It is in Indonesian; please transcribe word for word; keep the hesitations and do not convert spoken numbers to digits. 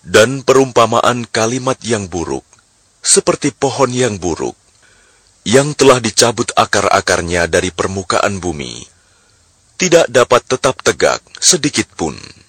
Dan perumpamaan kalimat yang buruk, seperti pohon yang buruk, yang telah dicabut akar-akarnya dari permukaan bumi, tidak dapat tetap tegak sedikit pun.